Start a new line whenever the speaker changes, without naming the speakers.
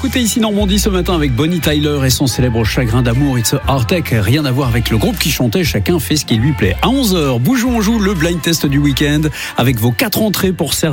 écoutez ici Normandie ce matin avec Bonnie Tyler et son célèbre chagrin d'amour It's a Heartache. Rien à voir avec le groupe qui chantait, chacun fait ce qui lui plaît. À 11h, Bougeons, on joue le blind test du week-end avec vos 4 entrées pour